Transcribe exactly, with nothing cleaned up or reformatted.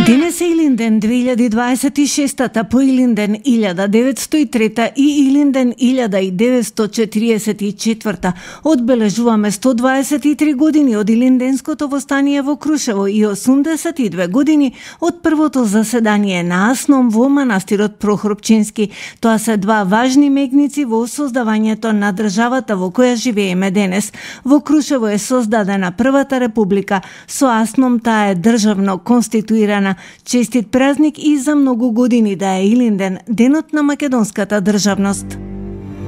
Денес е Илинден две илјади дваесет и шеста, по Илинден илјада деветсто и трета и Илинден илјада деветсто четириесет и четврта. Одбележуваме сто дваесет и три години од Илинденското востание во Крушево и осумдесет и две години од првото заседание на Асном во манастирот Прохорпчински. Тоа се два важни мегници во создавањето на државата во која живееме денес. Во Крушево е создадена првата република, со Асном таа е државно конституирана. Честит празник и за многу години да е Илинден, денот на македонската државност.